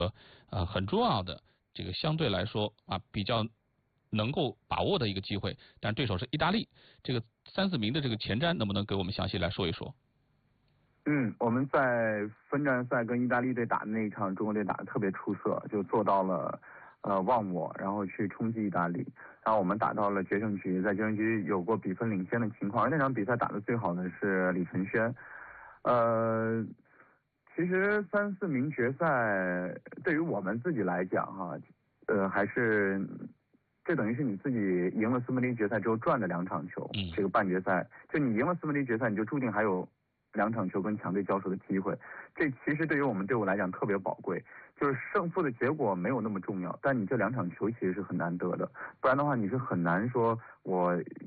很重要的这个相对来说比较能够把握的一个机会，但对手是意大利，这个3-4名的这个前瞻能不能给我们详细来说一说？ 我们在分站赛跟意大利队打的那一场，中国队打得特别出色，就做到了忘我，然后去冲击意大利，然后我们打到了决胜局，在决胜局有过比分领先的情况，而那场比赛打得最好的是李承轩。其实3-4名决赛对于我们自己来讲还是这等于是你自己赢了4分之一决赛之后赚的2场球，这个半决赛就你赢了4分之一决赛，你就注定还有2场球跟强队交手的机会，这其实对于我们队伍来讲特别宝贵，就是胜负的结果没有那么重要，但你这2场球其实是很难得的，不然的话你是很难说我